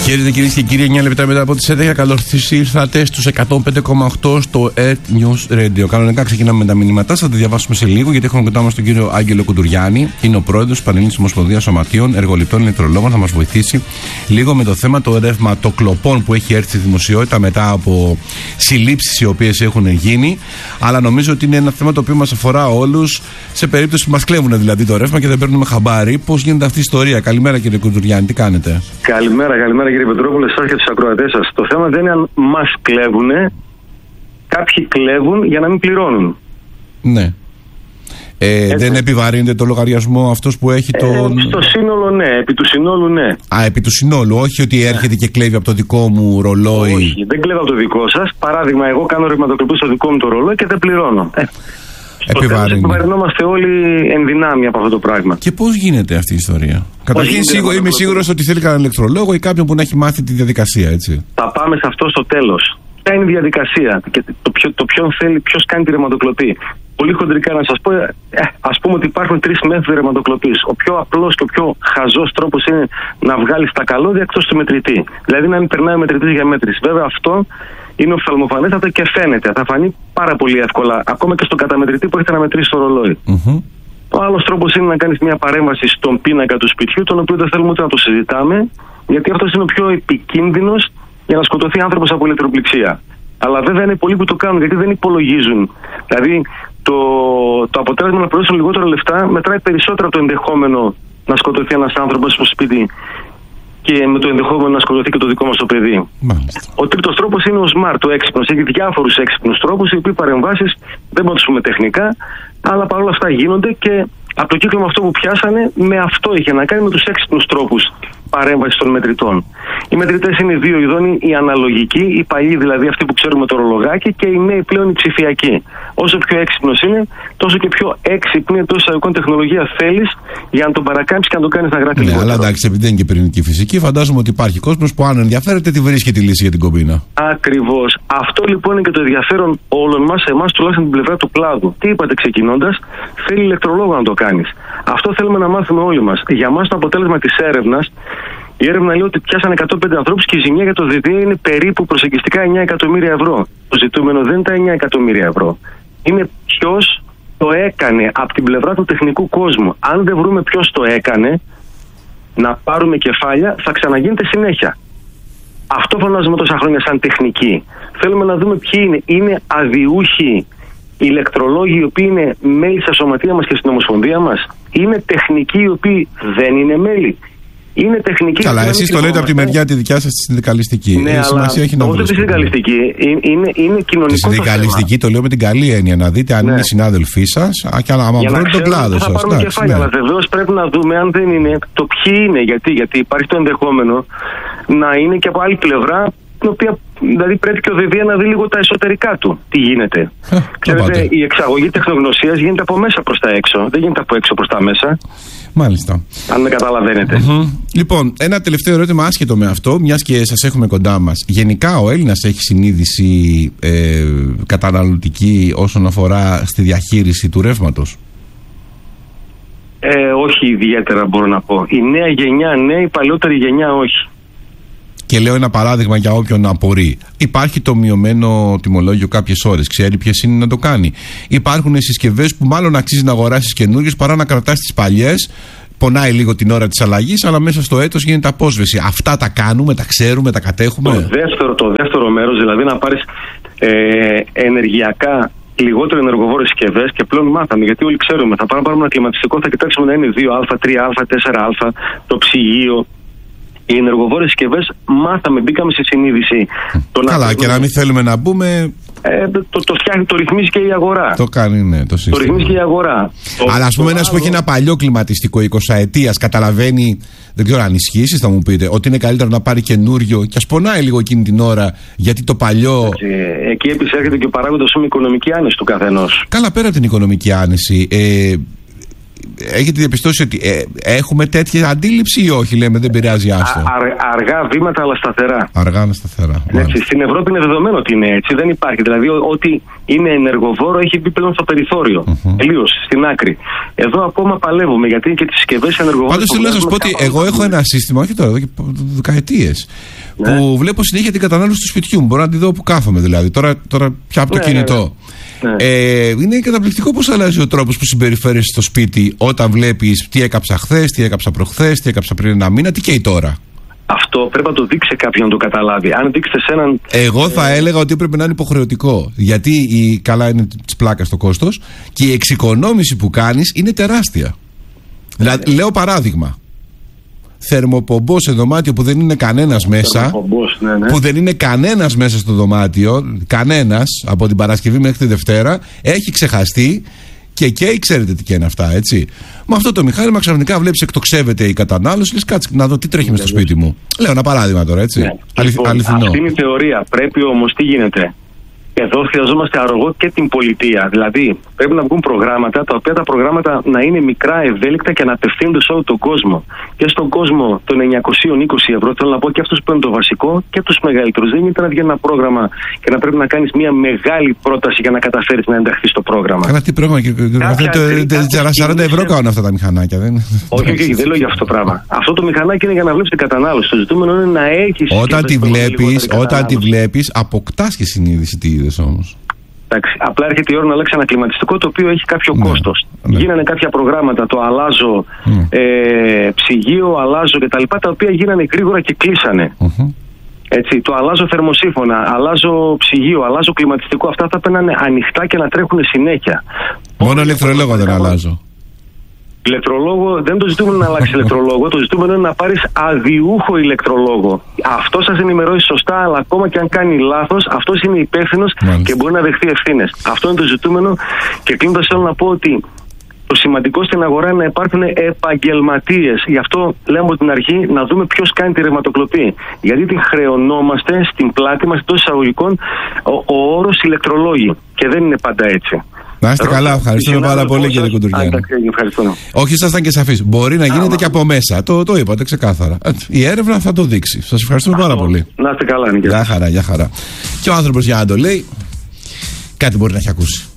Χαίρετε κυρίες και κύριοι, 9 λεπτά μετά από τις 11. Καλώς ήρθατε στους 105,8 στο Earth News Radio. Κανονικά ξεκινάμε με τα μηνύματά, θα τα διαβάσουμε σε λίγο, γιατί έχουμε κοντά μας τον κύριο Άγγελο Κουντουριάννη. Είναι ο πρόεδρος της Πανελλήνιας Ομοσπονδίας Σωματείων Εργοληπτών Ηλεκτρολόγων. Θα μας βοηθήσει λίγο με το θέμα των ρευματοκλοπών που έχει έρθει στη δημοσιότητα μετά από συλλήψεις οι οποίες έχουν γίνει. Αλλά νομίζω ότι είναι ένα θέμα το οποίο μας αφορά όλους, σε περίπτωση που μας κλέβουν δηλαδή το ρεύμα και δεν παίρνουμε χαμπάρι. Πώς γίνεται αυτή η ιστορία? Καλημέρα κύριε Κουντουριάννη, τι κάνετε? Καλημέρα κύριε Πετρόπουλε, εσάς και τους ακροατές σας. Το θέμα δεν είναι αν μας κλέβουνε, κάποιοι κλέβουν για να μην πληρώνουν. Ναι. Δεν επιβαρύνεται το λογαριασμό αυτός που έχει τον... Στο σύνολο ναι, επί του συνόλου ναι. Επί του συνόλου, όχι ότι έρχεται και κλέβει από το δικό μου ρολόι. Όχι, δεν κλέβει από το δικό σας. Παράδειγμα, εγώ κάνω ρευματοκλοπή στο δικό μου το ρολόι και δεν πληρώνω. Επιβαρυνόμαστε όλοι εν δυνάμει από αυτό το πράγμα. Και πώς γίνεται αυτή η ιστορία? Καταρχήν είμαι σίγουρος ότι θέλει κανένα ηλεκτρολόγο ή κάποιον που να έχει μάθει τη διαδικασία, έτσι. Θα πάμε σε αυτό στο τέλος. Ποια είναι η διαδικασία και ποιος κάνει τη ρευματοκλοπή? Πολύ χοντρικά να σας πω, ας πούμε ότι υπάρχουν 3 μέθοδοι ρευματοκλοπής. Ο πιο απλός και ο πιο χαζός τρόπος είναι να βγάλεις τα καλώδια εκτός του μετρητή. Δηλαδή να μην περνάει ο μετρητής για μέτρηση. Βέβαια αυτό είναι οφθαλμοφανέστατο και φαίνεται. Θα φανεί πάρα πολύ εύκολα, ακόμα και στον καταμετρητή που έχετε να μετρήσει το ρολόι. Ο άλλος τρόπος είναι να κάνεις μια παρέμβαση στον πίνακα του σπιτιού, τον οποίο δεν θέλουμε ούτε να το συζητάμε, γιατί αυτός είναι ο πιο επικίνδυνος για να σκοτωθεί άνθρωπος από ηλεκτροπληξία. Αλλά βέβαια είναι πολλοί που το κάνουν, γιατί δεν υπολογίζουν. Δηλαδή το αποτέλεσμα να πληρώσουν λιγότερα λεφτά μετράει περισσότερο από το ενδεχόμενο να σκοτωθεί ένας άνθρωπος στο σπίτι και με το ενδεχόμενο να σκοτωθεί και το δικό μας το παιδί. Μάλιστα. Ο τρίτος τρόπος είναι ο smart, ο έξυπνος. Έχει διάφορους έξυπνους τρόπους, οι οποίοι παρεμβάσεις δεν μπορούμε να τους πούμε τεχνικά, αλλά παρόλα αυτά γίνονται και από το κύκλωμα αυτό που πιάσανε, με αυτό είχε να κάνει, με τους έξυπνους τρόπους παρέμβασης των μετρητών. Οι μετρητές είναι 2 ειδών, οι αναλογικοί, οι παλιοί δηλαδή αυτοί που ξέρουμε το ρολογάκι, και οι νέοι πλέον οι ψηφιακοί. Όσο πιο έξυπνος είναι, τόσο και πιο έξυπνη εντός εισαγωγικών τεχνολογία θέλεις για να τον παρακάμψεις και να τον κάνεις να γράφει λιγότερο. Αλλά εντάξει, επειδή δεν είναι και πυρηνική φυσική, φαντάζομαι ότι υπάρχει κόσμος που αν ενδιαφέρεται τη βρίσκει τη λύση για την κομπίνα. Ακριβώς. Αυτό λοιπόν είναι και το ενδιαφέρον όλων μας, εμάς τουλάχιστον την πλευρά του κλάδου. Τι είπατε ξεκινώντας? Θέλει ηλεκτρολόγο να το κάνεις. Αυτό θέλουμε να μάθουμε όλοι μας. Για μας το αποτέλεσμα της έρευνας, η έρευνα λέει ότι πιάσανε 105 ανθρώπους και η ζημιά για το ΔΔΕ είναι περίπου προσεγγιστικά 9 εκατομμύρια ευρώ. Το ζητούμενο δεν είναι τα 9 εκατομμύρια ευρώ. Είναι ποιος το έκανε από την πλευρά του τεχνικού κόσμου. Αν δεν βρούμε ποιος το έκανε, να πάρουμε κεφάλια, θα ξαναγίνεται συνέχεια. Αυτό φωνάζουμε τόσα χρόνια σαν τεχνική. Θέλουμε να δούμε ποιοι είναι. Είναι αδιούχοι ηλεκτρολόγοι οι οποίοι είναι μέλη στα σωματεία μας και στην Ομοσπονδία μας? Είναι τεχνικοί οι οποίοι δεν είναι μέλη? Είναι τεχνική. Καλά, εσείς το λέτε από τη μεριά τη δικιά σας τη συνδικαλιστική. Ναι, σημασία έχει να όχι τη συνδικαλιστική. Είναι κοινωνικό. Τη συνδικαλιστική το λέω με την καλή έννοια. Να δείτε αν είναι συνάδελφοί σας και αν βρουν τον κλάδο σας. Θα πάρουμε κεφάλια, αλλά βεβαίως πρέπει να δούμε αν δεν είναι το ποιοι είναι. Γιατί υπάρχει το ενδεχόμενο να είναι και από άλλη πλευρά, την οποία δηλαδή πρέπει και ο ΔΔΕ να δει λίγο τα εσωτερικά του. Τι γίνεται. Ξέρετε, η εξαγωγή τεχνογνωσίας γίνεται από μέσα προς τα έξω. Δεν γίνεται από έξω προς τα μέσα. Μάλιστα. Αν με καταλαβαίνετε. Λοιπόν, ένα τελευταίο ερώτημα άσχετο με αυτό, μιας και σας έχουμε κοντά μας. Γενικά ο Έλληνας έχει συνείδηση καταναλωτική όσον αφορά στη διαχείριση του ρεύματος? Όχι ιδιαίτερα μπορώ να πω. Η νέα γενιά ναι, η παλαιότερη γενιά όχι. Και λέω ένα παράδειγμα για όποιον απορεί. Υπάρχει το μειωμένο τιμολόγιο κάποιες ώρες. Ξέρει ποιες είναι να το κάνει. Υπάρχουν συσκευές που μάλλον αξίζει να αγοράσεις καινούργιες παρά να κρατάς τις παλιές. Πονάει λίγο την ώρα της αλλαγής, αλλά μέσα στο έτος γίνεται απόσβεση. Αυτά τα κάνουμε, τα ξέρουμε, τα κατέχουμε. Το δεύτερο μέρος, δηλαδή να πάρεις ενεργειακά λιγότερο ενεργοβόρες συσκευές, και πλέον μάθαμε, γιατί όλοι ξέρουμε, θα πάρουμε ένα κλιματιστικό, θα κοιτάξουμε να είναι 2α, 3α, 4α, το ψυγείο. Οι ενεργοβόρες συσκευές μάθαμε, μπήκαμε σε συνείδηση. Καλά, και να μην θέλουμε να μπούμε. Το ρυθμίζει και η αγορά. Το κάνει, ναι, το σύστημα. Το ρυθμίζει και η αγορά. Αλλά ας πούμε ένας που έχει ένα παλιό κλιματιστικό 20ετίας καταλαβαίνει, δεν ξέρω αν ισχύσει, θα μου πείτε, ότι είναι καλύτερο να πάρει καινούριο και ας πονάει λίγο εκείνη την ώρα, γιατί το παλιό. Εκεί επισέρχεται και ο παράγοντας οικονομική άνεση του καθενός. Καλά, πέρα από την οικονομική άνεση. έχετε διαπιστώσει ότι έχουμε τέτοια αντίληψη ή όχι? Λέμε δεν πειράζει, άστο. Αργά βήματα, αλλά σταθερά. Αργά, αλλά σταθερά. Έτσι, στην Ευρώπη είναι δεδομένο ότι είναι έτσι. Δεν υπάρχει. Δηλαδή, ό,τι είναι ενεργοβόρο έχει μπει πλέον στο περιθώριο. Τελείως, στην άκρη. Εδώ ακόμα παλεύουμε, γιατί και τις συσκευές ενεργοβόρων. Πάντως θέλω να σας πω ότι εγώ έχω ένα σύστημα, όχι τώρα, εδώ και δεκαετίες, που βλέπω συνέχεια την κατανάλωση του σπιτιού μου. Μπορώ να τη δω που κάθομαι δηλαδή. Τώρα πια από το κινητό. Είναι καταπληκτικό πώς αλλάζει ο τρόπος που συμπεριφέρεσαι στο σπίτι όταν βλέπεις τι έκαψα χθες, τι έκαψα προχθές, τι έκαψα πριν ένα μήνα, τι καίει τώρα. Αυτό πρέπει να το δείξει κάποιον να το καταλάβει. Αν δείξετε σε έναν. Εγώ θα έλεγα ότι πρέπει να είναι υποχρεωτικό. Γιατί καλά είναι της πλάκας το κόστος και η εξοικονόμηση που κάνεις είναι τεράστια. Δηλαδή, λέω παράδειγμα. Θερμοπομπό σε δωμάτιο που δεν είναι κανένας μέσα. Που δεν είναι κανένας μέσα στο δωμάτιο. Κανένας από την Παρασκευή μέχρι τη Δευτέρα. Έχει ξεχαστεί και καίει, ξέρετε τι καίνε αυτά, έτσι. Με αυτό το μηχάνημα ξαφνικά βλέπεις εκτοξεύεται η κατανάλωση. Λες κάτσε να δω τι τρέχει μες στο σπίτι μου. Λέω ένα παράδειγμα τώρα, έτσι. Λοιπόν, αυτή είναι η θεωρία. Πρέπει όμως τι γίνεται. Εδώ χρειαζόμαστε αρρωγό και την πολιτεία. Δηλαδή, πρέπει να βγουν προγράμματα, τα οποία τα προγράμματα να είναι μικρά, ευέλικτα και να απευθύνονται σε όλο τον κόσμο. Και στον κόσμο των 920 ευρώ, θέλω να πω και αυτούς που είναι το βασικό και τους μεγαλύτερους. Δεν είναι να βγει ένα πρόγραμμα και να πρέπει να κάνεις μια μεγάλη πρόταση για να καταφέρεις να ενταχθείς στο πρόγραμμα. Καλά, τι πρόγραμμα, κύριε. 40 ευρώ κάνουν αυτά τα μηχανάκια, δεν είναι? Όχι, δεν λέω για αυτό το πράγμα. Αυτό το μηχανάκι είναι για να βλέπεις την κατανάλωση. Το ζητούμενο είναι να έχεις. Όταν τη βλέπεις, αποκτάς και συνείδηση τι είδες όμως. Εντάξει, απλά έρχεται η ώρα να αλλάξει ένα κλιματιστικό το οποίο έχει κάποιο κόστος. Γίνανε κάποια προγράμματα, το αλλάζω ψυγείο, αλλάζω κτλ. Τα οποία γίνανε γρήγορα και κλείσανε. Έτσι, το αλλάζω θερμοσύφωνα, αλλάζω ψυγείο, αλλάζω κλιματιστικό. Αυτά θα παίρνανε ανοιχτά και να τρέχουν συνέχεια. Μόνο ηλεκτρολόγο δεν αλλάζω. Ηλεκτρολόγο, δεν το ζητούμε να αλλάξει ηλεκτρολόγο, το ζητούμε είναι να πάρεις αδιούχο ηλεκτρολόγο. Αυτό σας ενημερώσει σωστά, αλλά ακόμα και αν κάνει λάθος, αυτός είναι υπεύθυνος και μπορεί να δεχθεί ευθύνες. Αυτό είναι το ζητούμενο. Και κλείνοντας, θέλω να πω ότι το σημαντικό στην αγορά είναι να υπάρχουν επαγγελματίες. Γι' αυτό λέμε από την αρχή να δούμε ποιος κάνει τη ρευματοκλοπή. Γιατί την χρεωνόμαστε στην πλάτη μας εντός εισαγωγικών ο όρος ηλεκτρολόγοι. Και δεν είναι πάντα έτσι. Να είστε καλά, ευχαριστούμε πάρα πολύ, κύριε Κουντουριάννη. Όχι, ήσασταν και σαφείς. Μπορεί να γίνεται και από μέσα. Το είπατε ξεκάθαρα. Η έρευνα θα το δείξει. Σας ευχαριστούμε πάρα πολύ. Να είστε καλά, Νίκη. Γεια χαρά, γεια χαρά. Και ο άνθρωπος για να το λέει, κάτι μπορεί να έχει ακούσει.